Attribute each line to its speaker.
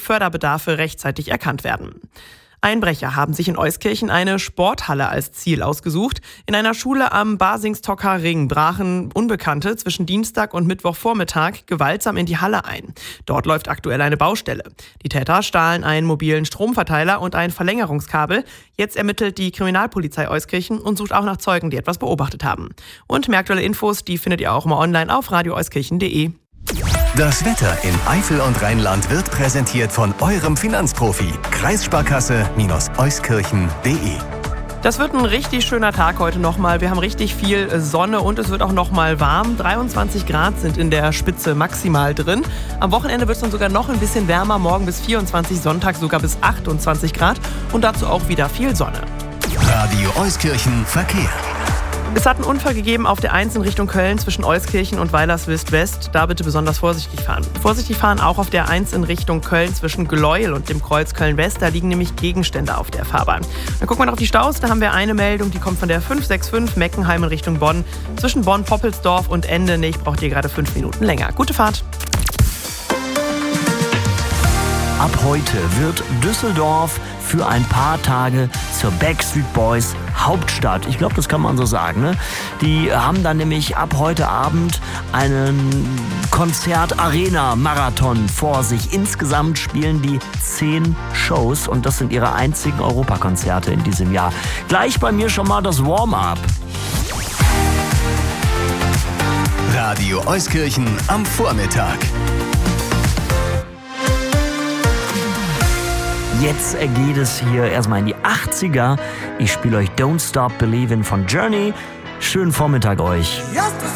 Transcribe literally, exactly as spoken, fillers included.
Speaker 1: Förderbedarfe rechtzeitig erkannt werden. Einbrecher haben sich in Euskirchen eine Sporthalle als Ziel ausgesucht. In einer Schule am Basingstocker Ring brachen Unbekannte zwischen Dienstag und Mittwochvormittag gewaltsam in die Halle ein. Dort läuft aktuell eine Baustelle. Die Täter stahlen einen mobilen Stromverteiler und ein Verlängerungskabel. Jetzt ermittelt die Kriminalpolizei Euskirchen und sucht auch nach Zeugen, die etwas beobachtet haben. Und mehr aktuelle Infos, die findet ihr auch immer online auf radio euskirchen punkt de.
Speaker 2: Das Wetter in Eifel und Rheinland wird präsentiert von eurem Finanzprofi. Kreissparkasse-Euskirchen punkt de.
Speaker 1: Das wird ein richtig schöner Tag heute nochmal. Wir haben richtig viel Sonne und es wird auch nochmal warm. dreiundzwanzig Grad sind in der Spitze maximal drin. Am Wochenende wird es dann sogar noch ein bisschen wärmer. Morgen bis vierundzwanzig, Sonntag sogar bis achtundzwanzig Grad. Und dazu auch wieder viel Sonne.
Speaker 2: Radio Euskirchen Verkehr.
Speaker 1: Es hat einen Unfall gegeben auf der eins in Richtung Köln zwischen Euskirchen und Weilerswist-West. Da bitte besonders vorsichtig fahren. Vorsichtig fahren auch auf der eins in Richtung Köln zwischen Gleuel und dem Kreuz Köln-West. Da liegen nämlich Gegenstände auf der Fahrbahn. Dann gucken wir noch auf die Staus. Da haben wir eine Meldung, die kommt von der fünf sechs fünf Meckenheim in Richtung Bonn. Zwischen Bonn-Poppelsdorf und Endenich braucht ihr gerade fünf Minuten länger. Gute Fahrt.
Speaker 3: Ab heute wird Düsseldorf für ein paar Tage zur Backstreet Boys Hauptstadt. Ich glaube, das kann man so sagen. Ne? Die haben dann nämlich ab heute Abend einen Konzert-Arena-Marathon vor sich. Insgesamt spielen die zehn Shows und das sind ihre einzigen Europakonzerte in diesem Jahr. Gleich bei mir schon mal das Warm-up.
Speaker 2: Radio Euskirchen am Vormittag.
Speaker 3: Jetzt geht es hier erstmal in die achtziger. Ich spiele euch Don't Stop Believin' von Journey. Schönen Vormittag euch.